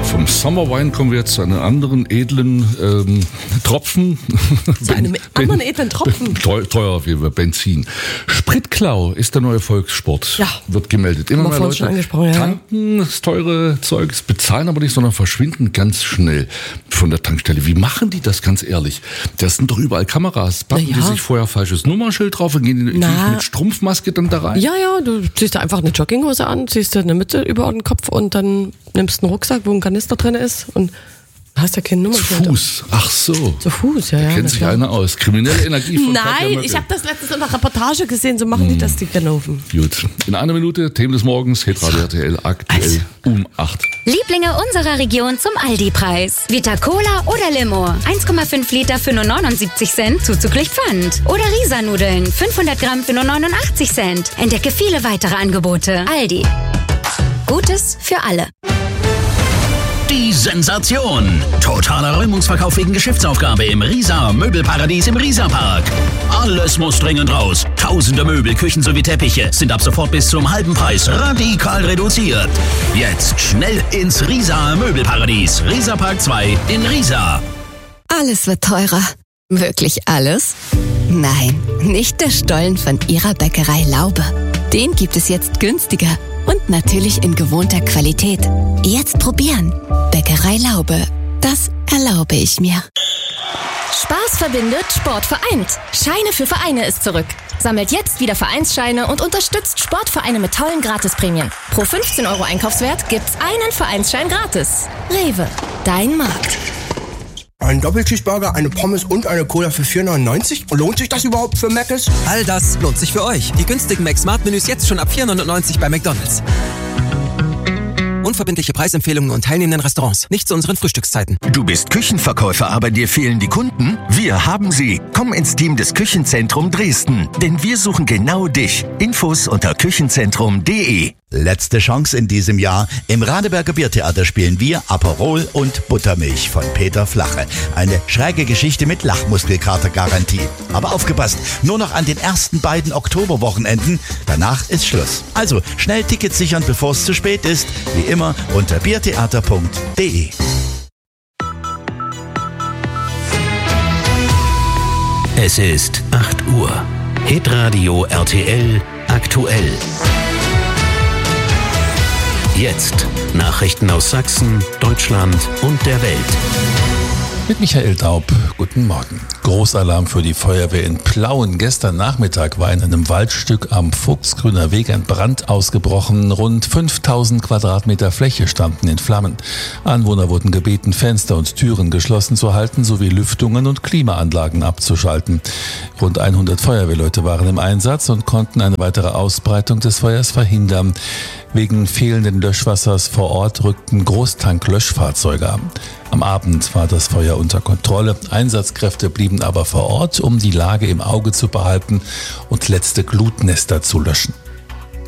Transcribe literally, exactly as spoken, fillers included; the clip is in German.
Vom Summerwein kommen wir jetzt zu einem anderen edlen ähm, Tropfen. Zu einem anderen edlen Tropfen? Teuer, teuer wie Benzin. Spritklau ist der neue Volkssport. Ja. Wird gemeldet. Immer mehr Leute ja. tanken das teure Zeugs, bezahlen aber nicht, sondern verschwinden ganz schnell von der Tankstelle. Wie machen die das, ganz ehrlich? Das sind doch überall Kameras. Packen ja. die sich vorher falsches Nummernschild drauf und gehen die mit Strumpfmaske dann da rein? Ja, ja, du ziehst da einfach eine Jogginghose an, ziehst dir eine Mütze über den Kopf und dann nimmst einen Rucksack, wo ein Kanister drin ist und hast ja keine Nummer. Zu Fuß, ach so. Zu Fuß, ja, ja. Da kennt sich einer aus. Kriminelle Energie von Nein, ich habe das letztens in einer Reportage gesehen, so machen hm. die das, die Ganoven. Gut, in einer Minute, Themen des Morgens, Hitradio R T L, aktuell also. um acht. Lieblinge unserer Region zum Aldi-Preis. Vita Cola oder Limo, eins Komma fünf Liter für nur neunundsiebzig Cent, zuzüglich Pfand. Oder Risa-Nudeln, fünfhundert Gramm für nur neunundachtzig Cent. Entdecke viele weitere Angebote. Aldi. Gutes für alle. Die Sensation. Totaler Räumungsverkauf wegen Geschäftsaufgabe im Risa Möbelparadies im Risa-Park. Alles muss dringend raus. Tausende Möbel, Küchen sowie Teppiche sind ab sofort bis zum halben Preis radikal reduziert. Jetzt schnell ins Risa Möbelparadies. Risa Park zwei in Risa. Alles wird teurer. Wirklich alles? Nein, nicht der Stollen von Ihrer Bäckerei Laube. Den gibt es jetzt günstiger. Und natürlich in gewohnter Qualität. Jetzt probieren. Bäckerei Laube. Das erlaube ich mir. Spaß verbindet, Sport vereint. Scheine für Vereine ist zurück. Sammelt jetzt wieder Vereinsscheine und unterstützt Sportvereine mit tollen Gratisprämien. Pro fünfzehn Euro Einkaufswert gibt's einen Vereinsschein gratis. Rewe, dein Markt. Ein Doppelcheeseburger, eine Pommes und eine Cola für vier neunundneunzig? Lohnt sich das überhaupt für Mc's? All das lohnt sich für euch. Die günstigen Mac-Smart-Menüs jetzt schon ab vier neunundneunzig bei McDonald's. Unverbindliche Preisempfehlungen und teilnehmenden Restaurants. Nicht zu unseren Frühstückszeiten. Du bist Küchenverkäufer, aber dir fehlen die Kunden? Wir haben sie. Komm ins Team des Küchenzentrum Dresden. Denn wir suchen genau dich. Infos unter küchenzentrum punkt de. Letzte Chance in diesem Jahr. Im Radeberger Biertheater spielen wir Aperol und Buttermilch von Peter Flache. Eine schräge Geschichte mit Lachmuskelkater-Garantie. Aber aufgepasst, nur noch an den ersten beiden Oktoberwochenenden. Danach ist Schluss. Also schnell Tickets sichern, bevor es zu spät ist. Wie immer unter biertheater punkt de. Es ist acht Uhr. Hitradio R T L aktuell. Jetzt Nachrichten aus Sachsen, Deutschland und der Welt. Mit Michael Daub, guten Morgen. Großalarm für die Feuerwehr in Plauen. Gestern Nachmittag war in einem Waldstück am Fuchsgrüner Weg ein Brand ausgebrochen. Rund fünftausend Quadratmeter Fläche standen in Flammen. Anwohner wurden gebeten, Fenster und Türen geschlossen zu halten, sowie Lüftungen und Klimaanlagen abzuschalten. Rund hundert Feuerwehrleute waren im Einsatz und konnten eine weitere Ausbreitung des Feuers verhindern. Wegen fehlenden Löschwassers vor Ort rückten Großtank-Löschfahrzeuge an. Am Abend war das Feuer unter Kontrolle. Einsatzkräfte blieben aber vor Ort, um die Lage im Auge zu behalten und letzte Glutnester zu löschen.